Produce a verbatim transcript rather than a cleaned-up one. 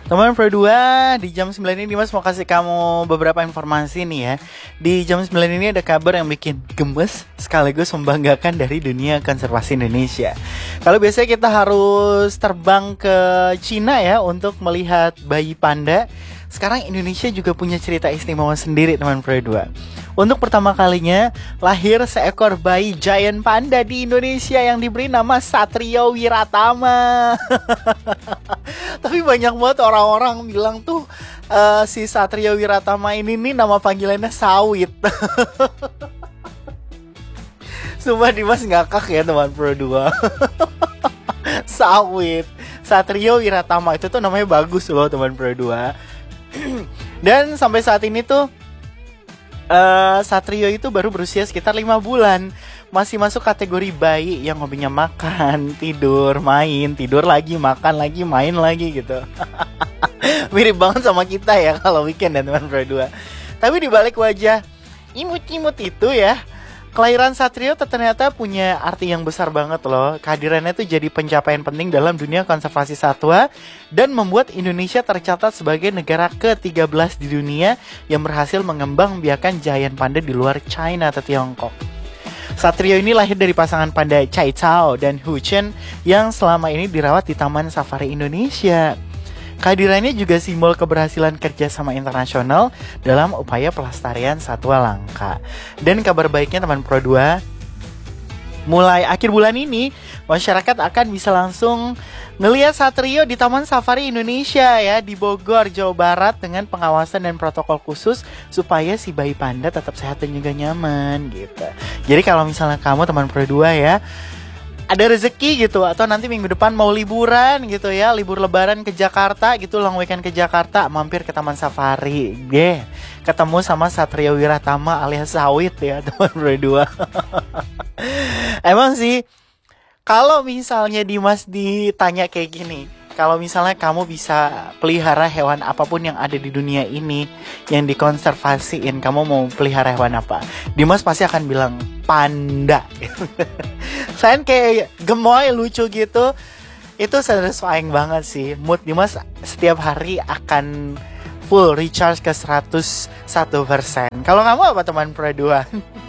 Teman Pro dua, di jam sembilan ini Dimas mau kasih kamu beberapa informasi nih ya. Di jam sembilan ini ada kabar yang bikin gemes sekaligus membanggakan dari dunia konservasi Indonesia. Kalau biasanya kita harus terbang ke Cina ya untuk melihat bayi panda, sekarang Indonesia juga punya cerita istimewa sendiri teman Pro dua. Untuk pertama kalinya lahir seekor bayi giant panda di Indonesia yang diberi nama Satrio Wiratama. Tapi banyak banget orang-orang bilang tuh uh, si Satrio Wiratama ini nih nama panggilannya Sawit. Sumpah Dimas ngakak ya teman Pro dua. Sawit, Satrio Wiratama itu tuh namanya bagus loh teman Pro dua. Dan sampai saat ini tuh Uh, Satrio itu baru berusia sekitar lima bulan. Masih masuk kategori bayi yang hobinya makan, tidur, main, tidur lagi, makan lagi, main lagi gitu. Mirip banget sama kita ya kalau weekend ya teman Pro dua. Tapi di balik wajah imut-imut itu ya, kelahiran Satrio ternyata punya arti yang besar banget loh. Kehadirannya tuh jadi pencapaian penting dalam dunia konservasi satwa dan membuat Indonesia tercatat sebagai negara ke tiga belas di dunia yang berhasil mengembangbiakan giant panda di luar China atau Tiongkok. Satrio ini lahir dari pasangan panda Chai Chao dan Hu Chen yang selama ini dirawat di Taman Safari Indonesia. Kehadirannya juga simbol keberhasilan kerjasama internasional dalam upaya pelestarian satwa langka. Dan kabar baiknya teman Pro dua, mulai akhir bulan ini masyarakat akan bisa langsung ngelihat Satrio di Taman Safari Indonesia ya di Bogor, Jawa Barat dengan pengawasan dan protokol khusus supaya si bayi panda tetap sehat dan juga nyaman gitu. Jadi kalau misalnya kamu teman Pro dua ya ada rezeki gitu atau nanti minggu depan mau liburan gitu ya, libur lebaran ke Jakarta gitu, long weekend ke Jakarta, mampir ke Taman Safari deh, ketemu sama Satrio Wiratama alias Sawit ya teman Pro dua. Emang sih kalau misalnya Dimas ditanya kayak gini, kalau misalnya kamu bisa pelihara hewan apapun yang ada di dunia ini yang dikonservasiin, kamu mau pelihara hewan apa? Dimas pasti akan bilang panda. Saya kayak gemoy, lucu gitu. Itu satisfying banget sih. Mood Dimas setiap hari akan full recharge ke seratus satu persen. Kalau kamu apa teman Pro dua?